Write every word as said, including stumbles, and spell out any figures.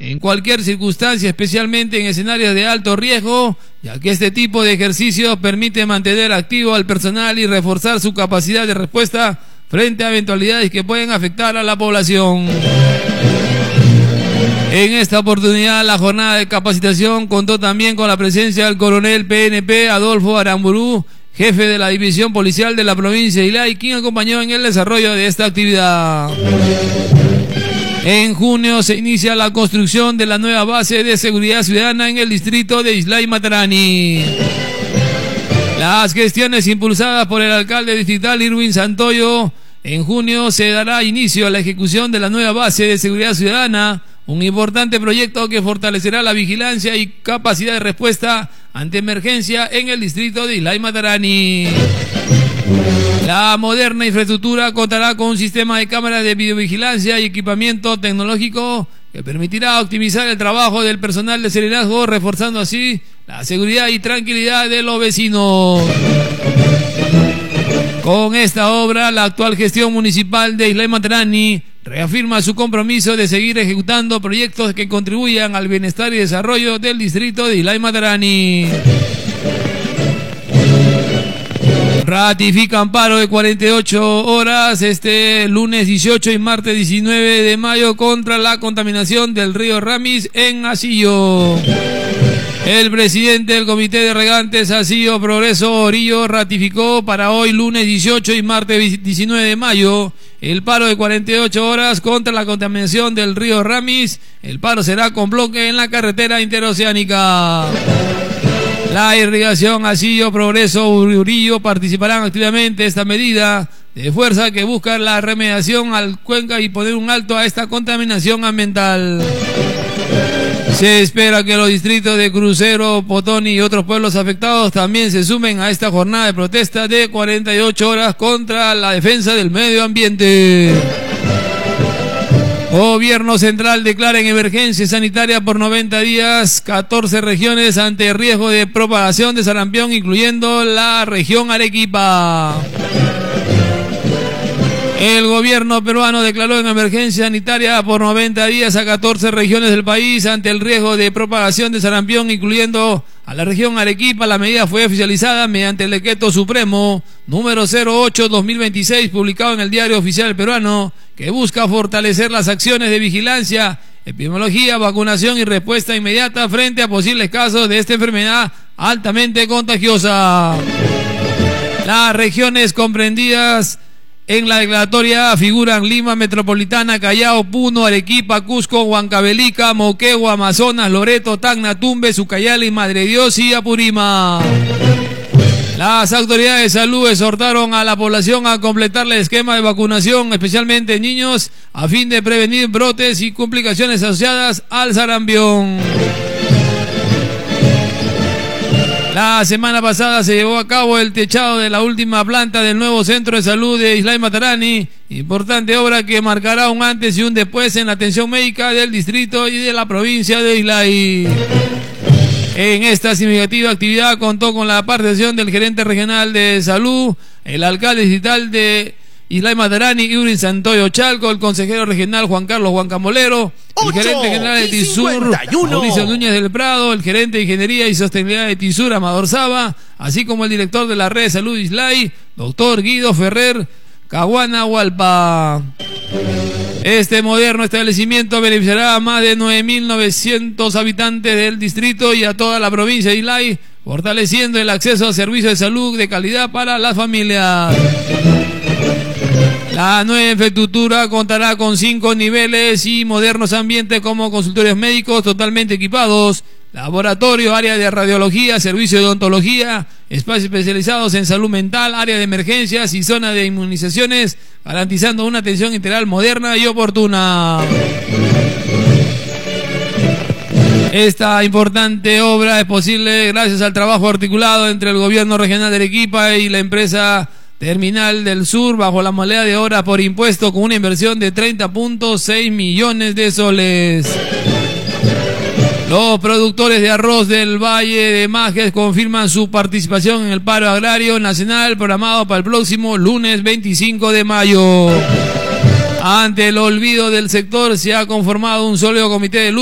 en cualquier circunstancia, especialmente en escenarios de alto riesgo, ya que este tipo de ejercicios permite mantener activo al personal y reforzar su capacidad de respuesta frente a eventualidades que pueden afectar a la población. En esta oportunidad, la jornada de capacitación contó también con la presencia del coronel P N P Adolfo Aramburú, jefe de la División Policial de la provincia de Islay, quien acompañó en el desarrollo de esta actividad. En junio se inicia la construcción de la nueva base de seguridad ciudadana en el distrito de Islay Matarani. Las gestiones impulsadas por el alcalde distrital Irwin Santoyo, en junio se dará inicio a la ejecución de la nueva base de seguridad ciudadana, un importante proyecto que fortalecerá la vigilancia y capacidad de respuesta ante emergencia en el distrito de Islay Matarani. La moderna infraestructura contará con un sistema de cámaras de videovigilancia y equipamiento tecnológico que permitirá optimizar el trabajo del personal de serenazgo, reforzando así la seguridad y tranquilidad de los vecinos. Con esta obra, la actual gestión municipal de Islay Matarani reafirma su compromiso de seguir ejecutando proyectos que contribuyan al bienestar y desarrollo del distrito de Islay Matarani. Ratifican paro de cuarenta y ocho horas este lunes dieciocho y martes diecinueve de mayo contra la contaminación del río Ramis en Asillo. El presidente del Comité de Regantes Asillo Progreso Orillo ratificó para hoy lunes dieciocho y martes diecinueve de mayo el paro de cuarenta y ocho horas contra la contaminación del río Ramis. El paro será con bloque en la carretera interoceánica. La irrigación Asillo Progreso Orillo participarán activamente en esta medida de fuerza que busca la remediación al cuenca y poner un alto a esta contaminación ambiental. Se espera que los distritos de Crucero, Potoni y otros pueblos afectados también se sumen a esta jornada de protesta de cuarenta y ocho horas contra la defensa del medio ambiente. Gobierno central declara en emergencia sanitaria por noventa días catorce regiones ante riesgo de propagación de sarampión, incluyendo la región Arequipa. El gobierno peruano declaró en emergencia sanitaria por noventa días a catorce regiones del país ante el riesgo de propagación de sarampión, incluyendo a la región Arequipa. La medida fue oficializada mediante el decreto supremo número cero ocho guión dos mil veintiséis, publicado en el Diario Oficial Peruano, que busca fortalecer las acciones de vigilancia, epidemiología, vacunación y respuesta inmediata frente a posibles casos de esta enfermedad altamente contagiosa. Las regiones comprendidas en la declaratoria figuran Lima Metropolitana, Callao, Puno, Arequipa, Cusco, Huancavelica, Moquegua, Amazonas, Loreto, Tacna, Tumbes, Ucayali, Madre de Dios y Apurímac. Las autoridades de salud exhortaron a la población a completar el esquema de vacunación, especialmente niños, a fin de prevenir brotes y complicaciones asociadas al sarampión. La semana pasada se llevó a cabo el techado de la última planta del nuevo centro de salud de Islay Matarani, importante obra que marcará un antes y un después en la atención médica del distrito y de la provincia de Islay. En esta significativa actividad contó con la participación del gerente regional de salud, el alcalde distrital de Islay Matarani, Irwin Santoyo Chalco, el consejero regional Juan Carlos Guancamolero, el gerente general de TISUR, Mauricio Núñez del Prado, el gerente de Ingeniería y Sostenibilidad de TISUR, Amador Saba, así como el director de la red de salud Islay, doctor Guido Ferrer Caguana Hualpa. Este moderno establecimiento beneficiará a más de nueve mil novecientos habitantes del distrito y a toda la provincia de Islay, fortaleciendo el acceso a servicios de salud de calidad para las familias. La nueva infraestructura contará con cinco niveles y modernos ambientes como consultorios médicos totalmente equipados, laboratorio, área de radiología, servicio de odontología, espacios especializados en salud mental, área de emergencias y zona de inmunizaciones, garantizando una atención integral moderna y oportuna. Esta importante obra es posible gracias al trabajo articulado entre el gobierno regional de Arequipa y la empresa Terminal del Sur, bajo la modalidad de obra por impuesto, con una inversión de treinta punto seis millones de soles. Los productores de arroz del Valle de Majes confirman su participación en el paro agrario nacional programado para el próximo lunes veinticinco de mayo. Ante el olvido del sector, se ha conformado un sólido comité de lucha